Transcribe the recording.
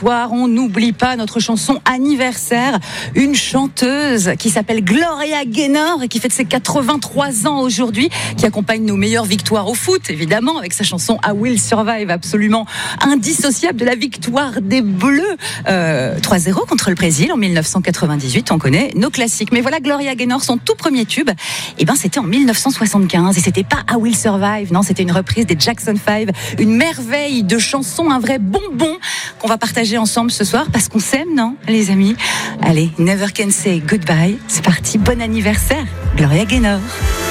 soir, on n'oublie pas notre chanson anniversaire. Une chanteuse qui s'appelle Gloria Gaynor et qui fête ses 83 ans aujourd'hui, qui accompagne nos meilleures victoires au foot, évidemment, avec sa chanson I Will Survive, absolument indissociable de la victoire des Bleus. 3-0 contre le Brésil en 1998, on connaît nos classiques. Mais voilà, Gloria Gaynor, son tout premier tube, c'était en 1975 et c'était pas I Will Survive, non, c'était une reprise des Jackson 5, une merveille de chanson, un vrai bonbon qu'on va partager ensemble ce soir parce qu'on s'aime, non, les amis? Allez, Never Can Say Goodbye, c'est parti, bon anniversaire, Gloria Gaynor.